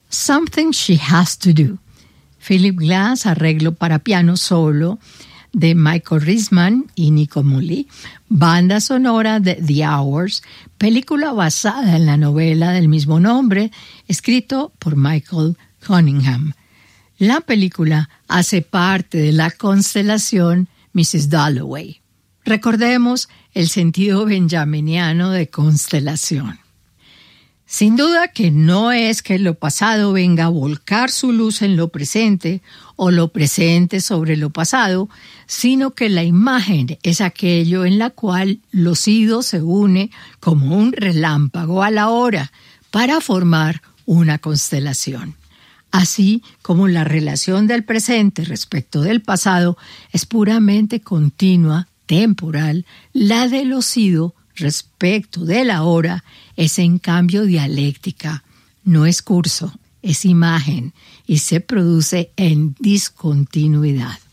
Something She Has to Do. Philip Glass, arreglo para piano solo de Michael Riesman y Nico Muhly. Banda sonora de The Hours, película basada en la novela del mismo nombre, escrito por Michael Cunningham. La película hace parte de la constelación Mrs. Dalloway. Recordemos el sentido benjaminiano de constelación. Sin duda que no es que lo pasado venga a volcar su luz en lo presente o lo presente sobre lo pasado, sino que la imagen es aquello en la cual lo sido se une como un relámpago a la hora para formar una constelación. Así como la relación del presente respecto del pasado es puramente continua, temporal, la de lo sido respecto de la hora es en cambio dialéctica, no es curso, es imagen y se produce en discontinuidad.